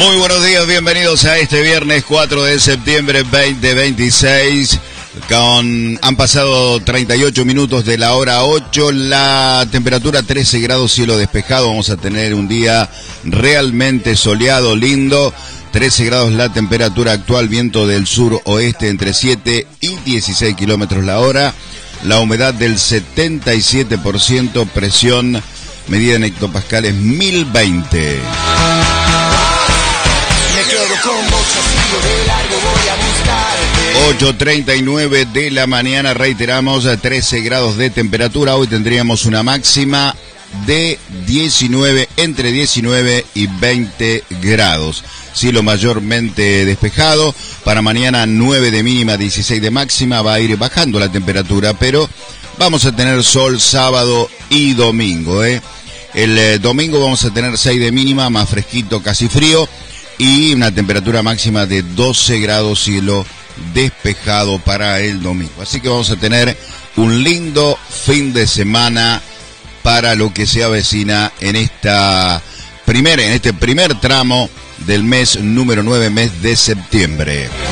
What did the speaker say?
Muy buenos días, bienvenidos a este viernes 4 de septiembre 2026. Han pasado 38 minutos de la hora 8, la temperatura 13 grados, cielo despejado. Vamos a tener un día realmente soleado, lindo. 13 grados la temperatura actual, viento del sur-oeste entre 7 y 16 kilómetros la hora. La humedad del 77%, presión medida en hectopascales 1020. 8:39 de la mañana, reiteramos, 13 grados de temperatura. Hoy tendríamos una máxima de 19, entre 19 y 20 grados. Cielo mayormente despejado. Para mañana 9 de mínima, 16 de máxima. Va a ir bajando la temperatura, pero vamos a tener sol sábado y domingo. El domingo vamos a tener 6 de mínima, más fresquito, casi frío. Y una temperatura máxima de 12 grados, cielo despejado para el domingo. Así que vamos a tener un lindo fin de semana para lo que se avecina en este primer tramo del mes número 9, mes de septiembre.